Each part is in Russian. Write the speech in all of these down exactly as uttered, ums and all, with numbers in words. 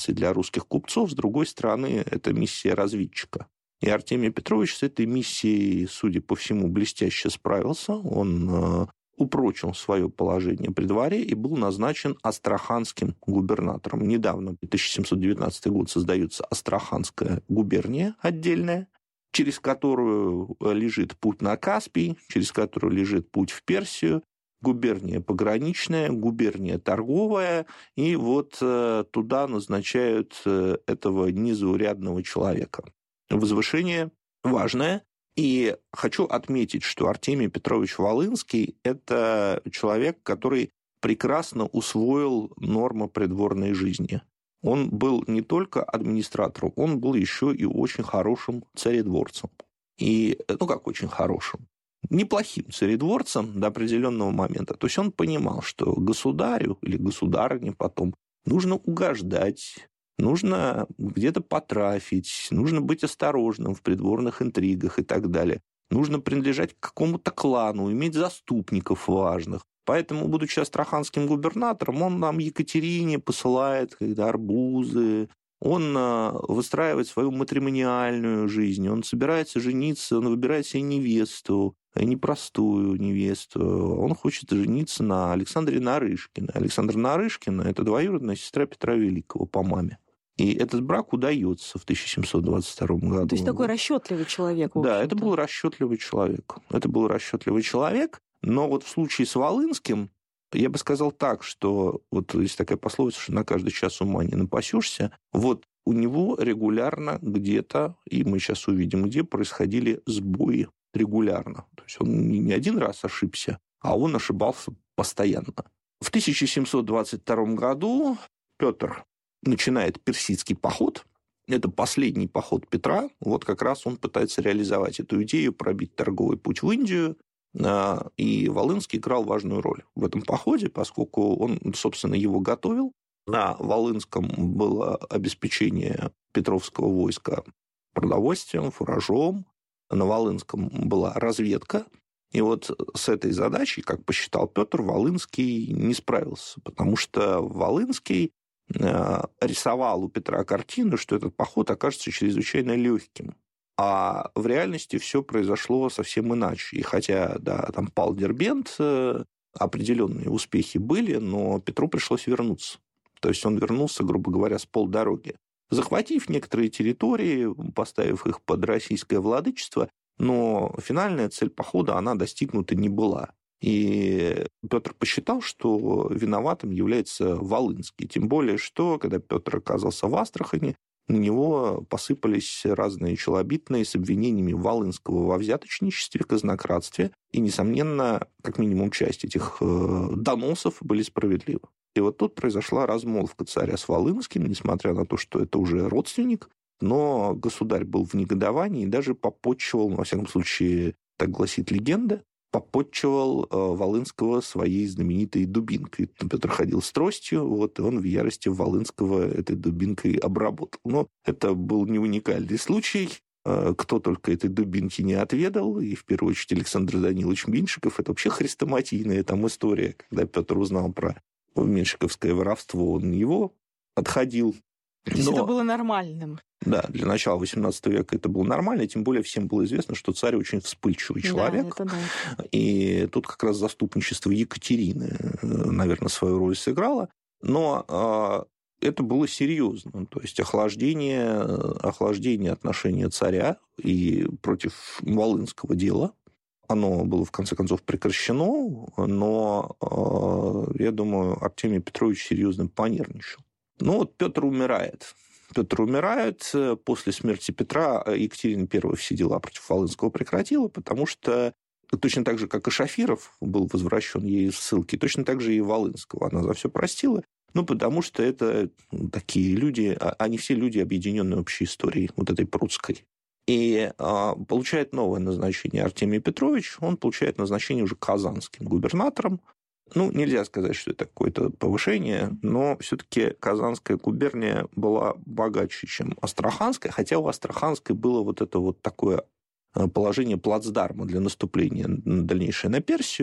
информации для русских купцов, с другой стороны, это миссия разведчика. И Артемий Петрович с этой миссией, судя по всему, блестяще справился. Он упрочил свое положение при дворе и был назначен астраханским губернатором. Недавно, в тысяча семьсот девятнадцатый год, создается Астраханская губерния отдельная, через которую лежит путь на Каспий, через которую лежит путь в Персию, губерния пограничная, губерния торговая, и вот туда назначают этого незаурядного человека. Возвышение важное. И хочу отметить, что Артемий Петрович Волынский – это человек, который прекрасно усвоил нормы придворной жизни. Он был не только администратором, он был еще и очень хорошим царедворцем. И, ну как очень хорошим? Неплохим царедворцем до определенного момента. То есть он понимал, что государю или государыне потом нужно угождать, нужно где-то потрафить, нужно быть осторожным в придворных интригах и так далее. Нужно принадлежать к какому-то клану, иметь заступников важных. Поэтому, будучи астраханским губернатором, он нам Екатерине посылает когда арбузы, он выстраивает свою матримониальную жизнь, он собирается жениться, он выбирает себе невесту, непростую невесту. Он хочет жениться на Александре Нарышкиной. Александра Нарышкина – это двоюродная сестра Петра Великого по маме. И этот брак удается в тысяча семьсот двадцать втором году. То есть такой расчетливый человек. Да, это был расчетливый человек. Это был расчетливый человек, но вот в случае с Волынским я бы сказал так, что вот есть такая пословица, что на каждый час ума не напасешься. Вот у него регулярно где-то, и мы сейчас увидим, где происходили сбои регулярно. То есть он не один раз ошибся, а он ошибался постоянно. В тысяча семьсот двадцать втором году Петр начинает персидский поход. Это последний поход Петра. Вот как раз он пытается реализовать эту идею, пробить торговый путь в Индию. И Волынский играл важную роль в этом походе, поскольку он, собственно, его готовил. На Волынском было обеспечение петровского войска продовольствием, фуражом. На Волынском была разведка. И вот с этой задачей, как посчитал Петр, Волынский не справился, потому что Волынский рисовал у Петра картину, что этот поход окажется чрезвычайно легким. А в реальности все произошло совсем иначе. И хотя, да, там пал Дербент, определенные успехи были, но Петру пришлось вернуться. То есть он вернулся, грубо говоря, с полдороги, захватив некоторые территории, поставив их под российское владычество, но финальная цель похода, она достигнута не была. И Петр посчитал, что виноватым является Волынский. Тем более, что, когда Петр оказался в Астрахани, на него посыпались разные челобитные с обвинениями Волынского во взяточничестве, казнократстве. И, несомненно, как минимум часть этих доносов были справедливы. И вот тут произошла размолвка царя с Волынским, несмотря на то, что это уже родственник, но государь был в негодовании и даже попотчевал, во всяком случае, так гласит легенда, попотчевал Волынского своей знаменитой дубинкой. Петр ходил с тростью, вот, и он в ярости Волынского этой дубинкой обработал. Но это был не уникальный случай. Кто только этой дубинки не отведал, и в первую очередь Александр Данилович Меньшиков, это вообще хрестоматийная там история, когда Петр узнал про меньшиковское воровство, он его отходил. То есть Но... это было нормальным. Да, для начала восемнадцатого века это было нормально, тем более всем было известно, что царь очень вспыльчивый человек. Да, это да. И тут как раз заступничество Екатерины, наверное, свою роль сыграло. Но это было серьезно. То есть охлаждение, охлаждение отношения царя и против Волынского дела, оно было, в конце концов, прекращено, но, я думаю, Артемий Петрович серьезно понервничал. Ну вот Петр умирает. Петр умирает. После смерти Петра Екатерина Первая все дела против Волынского прекратила, потому что точно так же, как и Шафиров был возвращен ей из ссылки, точно так же и Волынского она за все простила. Ну, потому что это такие люди, они все люди, объединенные общей историей, вот этой прусской. И а, получает новое назначение Артемий Петрович, он получает назначение уже казанским губернатором. Ну, нельзя сказать, что это какое-то повышение, но все-таки Казанская губерния была богаче, чем Астраханская, хотя у Астраханской было вот это вот такое положение плацдарма для наступления дальнейшее на Персию.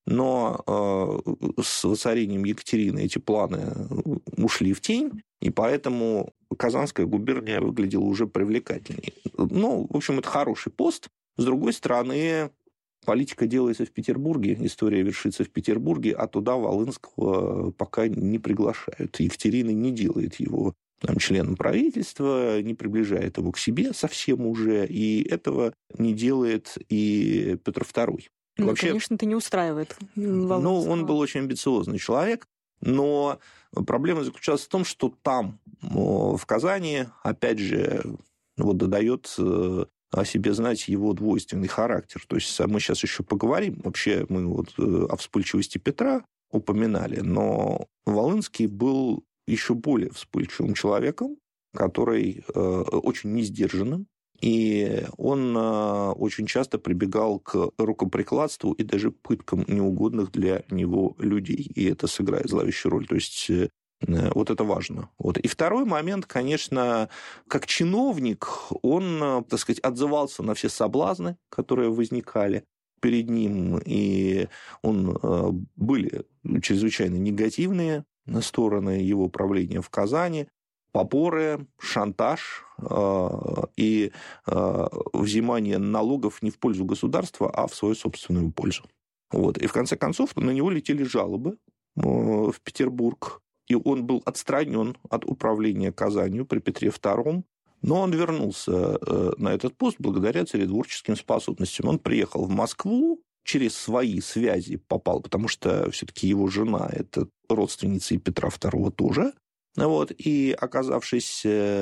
но э, с воцарением Екатерины эти планы ушли в тень, и поэтому Казанская губерния выглядела уже привлекательнее. Ну, в общем, это хороший пост. С другой стороны, политика делается в Петербурге, история вершится в Петербурге, а туда Волынского пока не приглашают. Екатерина не делает его там, членом правительства, не приближает его к себе совсем уже, и этого не делает и Петр Второй. Ну, Вообще, конечно, это не устраивает Волынского. Ну, он был очень амбициозный человек, но проблема заключалась в том, что там, в Казани, опять же, вот додает о себе знать его двойственный характер. То есть мы сейчас еще поговорим. Вообще мы вот о вспыльчивости Петра упоминали, но Волынский был еще более вспыльчивым человеком, который очень несдержанным, и он очень часто прибегал к рукоприкладству и даже пыткам неугодных для него людей. И это сыграет зловещую роль. То есть вот это важно. Вот. И второй момент, конечно, как чиновник, он, так сказать, отзывался на все соблазны, которые возникали перед ним, и он, были чрезвычайно негативные стороны его правления в Казани, поборы, шантаж э, и э, взимание налогов не в пользу государства, а в свою собственную пользу. Вот. И в конце концов на него летели жалобы э, в Петербург, и он был отстранен от управления Казанью при Петре Втором, но он вернулся э, на этот пост благодаря царедворческим способностям. Он приехал в Москву, через свои связи попал, потому что все-таки его жена – это родственница и Петра Второго тоже. Вот, и, оказавшись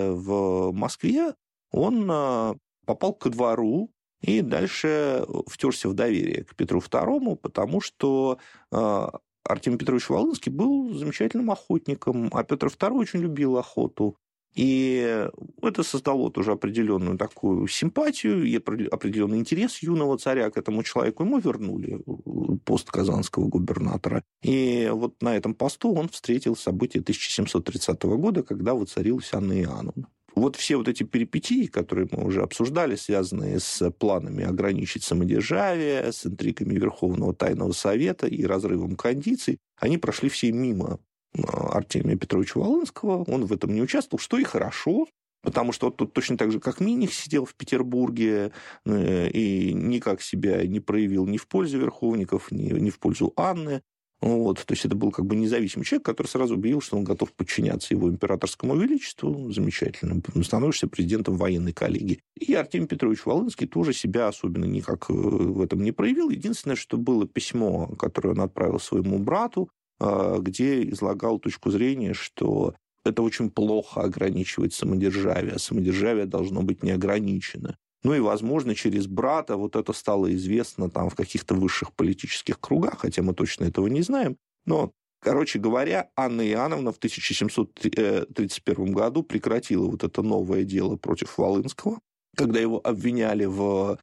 в Москве, он попал ко двору и дальше втерся в доверие к Петру Второму, потому что Артемий Петрович Волынский был замечательным охотником, а Петр Второй очень любил охоту. И это создало тоже определенную такую симпатию и определенный интерес юного царя к этому человеку. Ему вернули пост казанского губернатора. И вот на этом посту он встретил события тысяча семьсот тридцатого года, когда воцарилась Анна Иоанновна. Вот все вот эти перипетии, которые мы уже обсуждали, связанные с планами ограничить самодержавие, с интригами Верховного Тайного Совета и разрывом кондиций, они прошли все мимо Артемия Петровича Волынского, он в этом не участвовал, что и хорошо, потому что вот тут точно так же, как Миних сидел в Петербурге и никак себя не проявил ни в пользу верховников, ни, ни в пользу Анны. Вот. То есть это был как бы независимый человек, который сразу объявил, что он готов подчиняться его императорскому величеству. Замечательно. Становишься президентом военной коллегии. И Артемий Петрович Волынский тоже себя особенно никак в этом не проявил. Единственное, что было письмо, которое он отправил своему брату, где излагал точку зрения, что это очень плохо ограничивать самодержавие, а самодержавие должно быть неограничено. Ну и, возможно, через брата вот это стало известно там в каких-то высших политических кругах, хотя мы точно этого не знаем. Но, короче говоря, Анна Иоанновна в тысяча семьсот тридцать первом году прекратила вот это новое дело против Волынского, когда его обвиняли в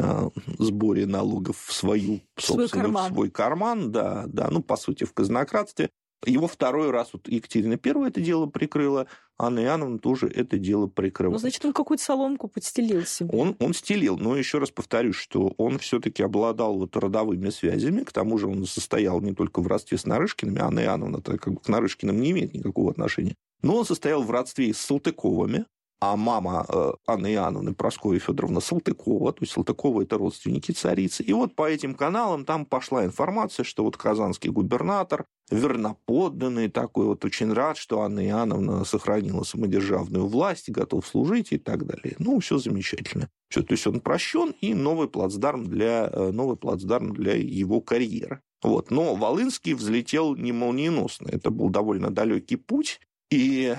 сборе налогов в свою свой собственную, карман. в свой карман, да, да, ну, по сути, в казнократстве. Его второй раз вот Екатерина Первая это дело прикрыла, Анна Иоанновна тоже это дело прикрыла. Ну, значит, он какую-то соломку подстелил себе. Он, он стелил, но еще раз повторюсь, что он все-таки обладал вот родовыми связями, к тому же он состоял не только в родстве с Нарышкиными, Анна Иоанновна как бы к Нарышкиным не имеет никакого отношения, но он состоял в родстве с Салтыковыми, а мама э, Анны Иоанновны, Прасковья Федоровна Салтыкова, то есть Салтыкова – это родственники царицы. И вот по этим каналам там пошла информация, что вот казанский губернатор, верноподданный такой, вот очень рад, что Анна Иоанновна сохранила самодержавную власть, готов служить и так далее. Ну, все замечательно. Все, то есть он прощен, и новый плацдарм для, новый плацдарм для его карьеры. Вот. Но Волынский взлетел не молниеносно. Это был довольно далекий путь. И,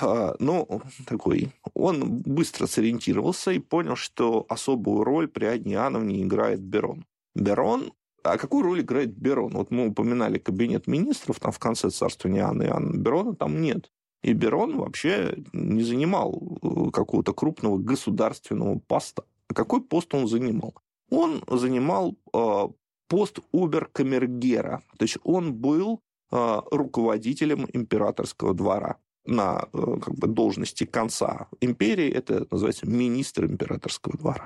ну, такой, он быстро сориентировался и понял, что особую роль при Анне Иоанновне играет Берон. Берон, а какую роль играет Берон? Вот мы упоминали кабинет министров, там в конце царствования Анны Иоанновны, Берона там нет. И Берон вообще не занимал какого-то крупного государственного поста. А какой пост он занимал? Он занимал пост обер-камергера, то есть он был руководителем императорского двора на как бы, должности конца империи. Это называется министр императорского двора.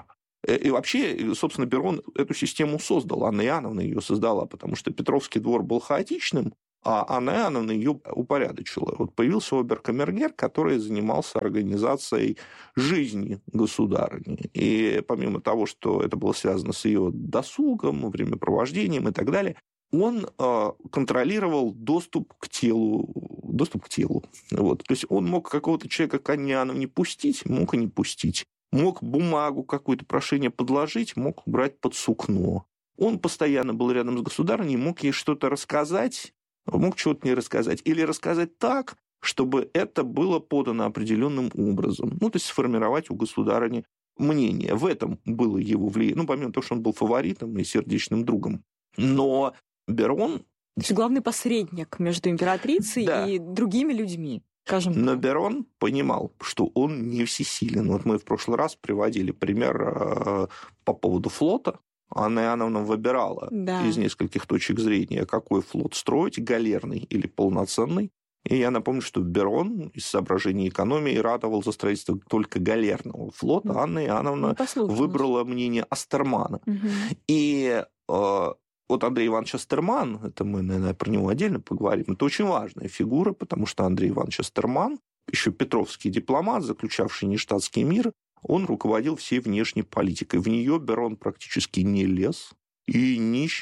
И вообще, собственно, Берон эту систему создал. Анна Иоанновна ее создала, потому что Петровский двор был хаотичным, а Анна Иоанновна ее упорядочила. Вот появился обер-камергер, который занимался организацией жизни государыни. И помимо того, что это было связано с ее досугом, времяпровождением и так далее, он э, контролировал доступ к телу. Доступ к телу. Вот. То есть он мог какого-то человека к Анне Иоанновне не пустить, мог и не пустить. Мог бумагу, какое-то прошение подложить, мог убрать под сукно. Он постоянно был рядом с государыней, мог ей что-то рассказать, мог чего-то не рассказать. Или рассказать так, чтобы это было подано определенным образом. Ну, то есть сформировать у государыни мнение. В этом было его влияние. Ну, помимо того, что он был фаворитом и сердечным другом. Но Берон... То есть главный посредник между императрицей да. и другими людьми. Скажем Но так. Берон понимал, что он не всесилен. Вот мы в прошлый раз приводили пример по поводу флота. Анна Иоанновна выбирала да. из нескольких точек зрения, какой флот строить, галерный или полноценный. И я напомню, что Берон из соображений экономии ратовал за строительство только галерного флота. Ну, Анна Иоанновна ну, выбрала мнение Астермана. Угу. И... Вот Андрей Иванович Астерман, это мы, наверное, про него отдельно поговорим, это очень важная фигура, потому что Андрей Иванович Астерман, еще петровский дипломат, заключавший нештатский мир, он руководил всей внешней политикой. В нее Берон практически не лез и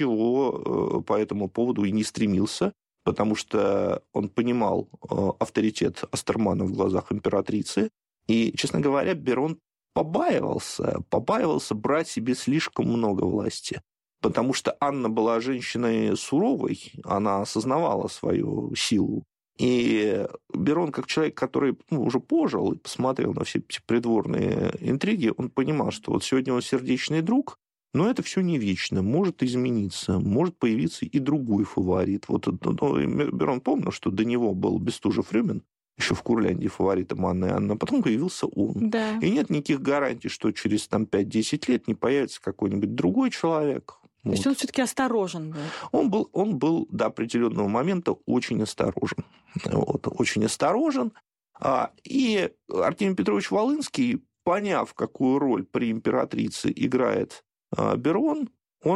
ничего по этому поводу и не стремился, потому что он понимал авторитет Астермана в глазах императрицы. И, честно говоря, Берон побаивался, побаивался брать себе слишком много власти. Потому что Анна была женщиной суровой, она осознавала свою силу. И Берон, как человек, который ну, уже пожил и посмотрел на все эти придворные интриги, он понимал, что вот сегодня он сердечный друг, но это все не вечно, может измениться, может появиться и другой фаворит. Вот ну, Берон помнил, что до него был Бестужев-Рюмин, еще в Курляндии фаворитом Анны Иоанновны, а потом появился он. Да. И нет никаких гарантий, что через там, пять-десять лет не появится какой-нибудь другой человек. То вот. есть он все-таки осторожен был? Он был, он был до определенного момента очень осторожен. Вот, очень осторожен. И Артемий Петрович Волынский, поняв, какую роль при императрице играет Берон,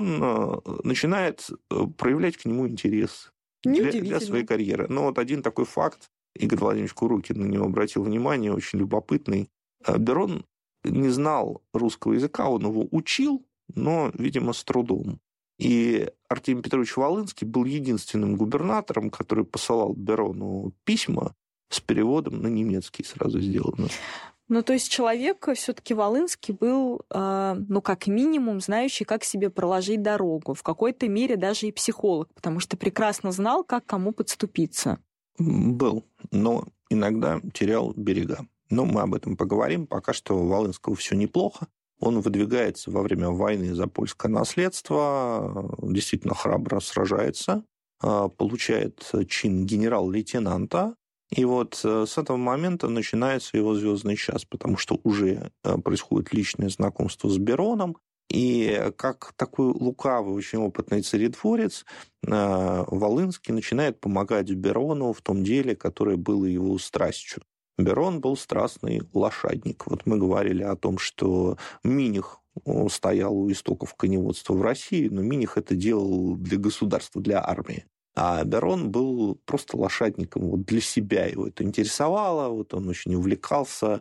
он начинает проявлять к нему интерес для, для своей карьеры. Но вот один такой факт, Игорь Владимирович Курукин на него обратил внимание, очень любопытный. Берон не знал русского языка, он его учил, но, видимо, с трудом. И Артемий Петрович Волынский был единственным губернатором, который посылал Берону письма с переводом на немецкий сразу сделано. Ну, то есть человек все-таки Волынский был, э, ну, как минимум, знающий, как себе проложить дорогу. В какой-то мере даже и психолог, потому что прекрасно знал, как кому подступиться. Был, но иногда терял берега. Но мы об этом поговорим. Пока что у Волынского все неплохо. Он выдвигается во время войны за польское наследство, действительно храбро сражается, получает чин генерал-лейтенанта. И вот с этого момента начинается его звездный час, потому что уже происходит личное знакомство с Бероном. И как такой лукавый, очень опытный царедворец, Волынский начинает помогать Берону в том деле, которое было его страстью. Берон был страстный лошадник. Вот мы говорили о том, что Миних стоял у истоков коневодства в России, но Миних это делал для государства, для армии. А Берон был просто лошадником. Вот для себя его это интересовало, вот он очень увлекался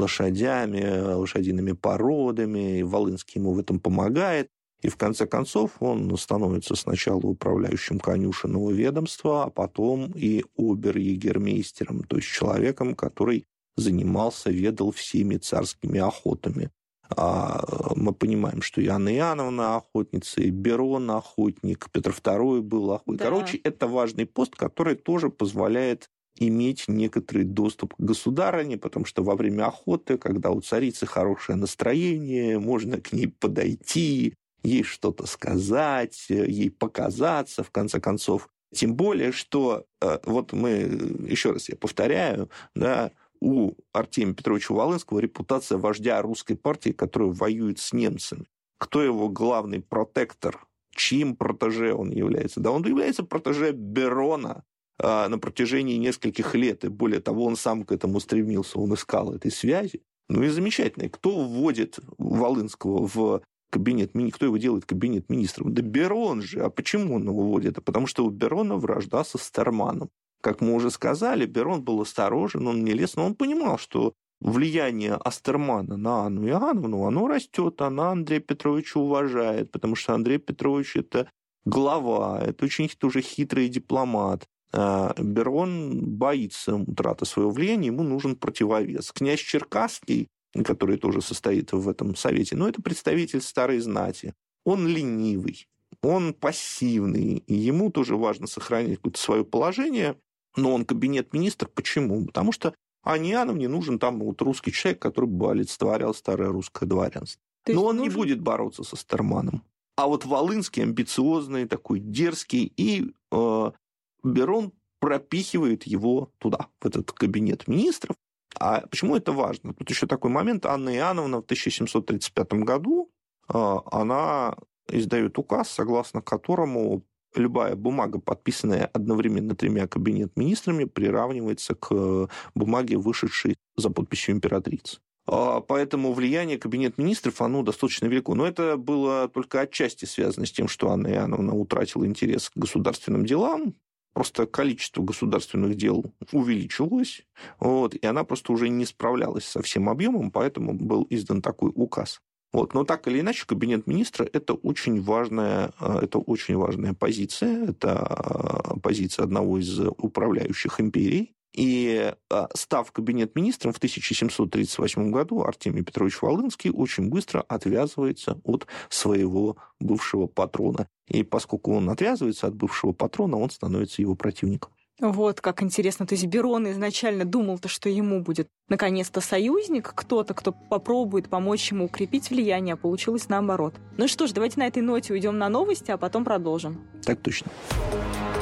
лошадями, лошадиными породами, и Волынский ему в этом помогает. И в конце концов он становится сначала управляющим конюшенного ведомства, а потом и обер-егермейстером, то есть человеком, который занимался, ведал всеми царскими охотами. А мы понимаем, что и Анна Иоанновна охотница, и Берон охотник, Петр Второй был охотник. Да. Короче, это важный пост, который тоже позволяет иметь некоторый доступ к государыне, потому что во время охоты, когда у царицы хорошее настроение, можно к ней подойти, ей что-то сказать, ей показаться, в конце концов. Тем более, что, вот мы, еще раз я повторяю, да, у Артемия Петровича Волынского репутация вождя русской партии, которая воюет с немцами. Кто его главный протектор? Чьим протеже он является? Да он является протеже Берона на протяжении нескольких лет. И более того, он сам к этому стремился, он искал этой связи. Ну и замечательно. Кто вводит Волынского в кабинет, кто его делает кабинет министром? Да Берон же. А почему он его вводит? А потому что у Берона вражда со Стерманом. Как мы уже сказали, Берон был осторожен, он не лез, но он понимал, что влияние Астермана на Анну Иоанновну, оно растет, она Андрея Петровича уважает, потому что Андрей Петрович – это глава, это очень тоже хитрый дипломат. Берон боится утраты своего влияния, ему нужен противовес. Князь Черкасский, который тоже состоит в этом совете, но это представитель старой знати. Он ленивый, он пассивный, и ему тоже важно сохранять какое-то свое положение, но он кабинет-министр. Почему? Потому что Анне Иоанновне нужен там вот русский человек, который бы олицетворял старое русское дворянство. Но он нужен... не будет бороться со Стерманом. А вот Волынский амбициозный, такой дерзкий, и э, Берон пропихивает его туда, в этот кабинет министров. А почему это важно? Тут еще такой момент. Анна Иоанновна в тысяча семьсот тридцать пятом году э, она издает указ, согласно которому любая бумага, подписанная одновременно тремя кабинет-министрами, приравнивается к бумаге, вышедшей за подписью императрицы. Поэтому влияние кабинет-министров, оно достаточно велико. Но это было только отчасти связано с тем, что Анна Иоанновна утратила интерес к государственным делам. Просто количество государственных дел увеличилось, вот, и она просто уже не справлялась со всем объемом, поэтому был издан такой указ. Вот. Но так или иначе, кабинет министра – это очень важная, это очень важная позиция, это позиция одного из управляющих империй. И став кабинет-министром в тысяча семьсот тридцать восьмом году, Артемий Петрович Волынский очень быстро отвязывается от своего бывшего патрона. И поскольку он отвязывается от бывшего патрона, он становится его противником. Вот как интересно. То есть Берон изначально думал-то, что ему будет наконец-то союзник, кто-то, кто попробует помочь ему укрепить влияние, а получилось наоборот. Ну что ж, давайте на этой ноте уйдем на новости, а потом продолжим. Так точно.